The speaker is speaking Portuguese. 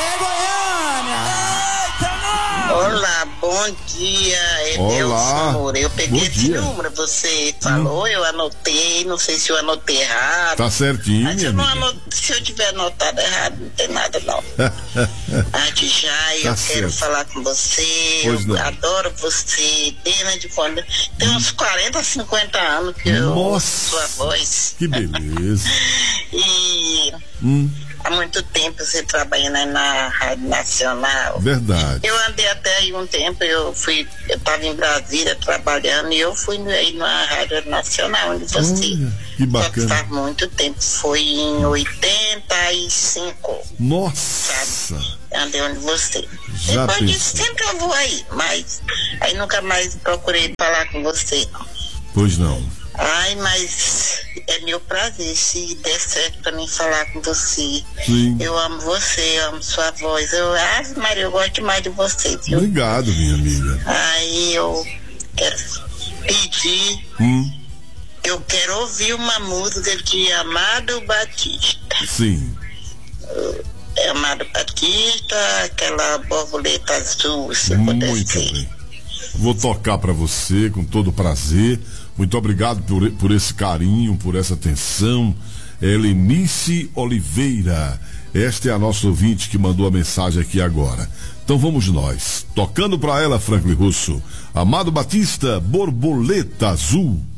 Aê, Goiânia! Olá, bom dia. Olá. Amor. Eu peguei Bom esse dia. número, você falou, eu anotei, não sei se eu anotei errado. Tá certinho, Mas minha eu não amiga. se eu tiver anotado errado, não tem nada não. Antes já, eu Tá quero certo. falar com você. Pois não. Eu adoro você, desde quando tem uns 40, 50 anos que eu ouço sua Nossa, voz. que beleza. E há muito tempo você trabalhando aí na Rádio Nacional. Verdade. Eu andei até aí um tempo, eu estava em Brasília trabalhando e eu fui aí na Rádio Nacional, onde você. Olha, que bacana. Só que faz muito tempo, foi em 85, Nossa. andei onde você. Já Depois disso, pensou. sempre eu vou aí, mas aí nunca mais procurei falar com você. Pois não. Ai, mas é meu prazer se der certo pra mim falar com você. Sim. Eu amo você, eu amo sua voz. Maria, eu gosto demais de você, viu? Obrigado, minha amiga. Aí eu quero pedir, eu quero ouvir uma música de Amado Batista. Sim. Amado Batista, aquela borboleta azul, se Muito puder ser. bem. Vou tocar pra você com todo prazer. Muito obrigado por esse carinho, por essa atenção. Helenice Oliveira. Esta é a nossa ouvinte que mandou a mensagem aqui agora. Então vamos nós. Tocando pra ela, Franklin Russo. Amado Batista, Borboleta Azul.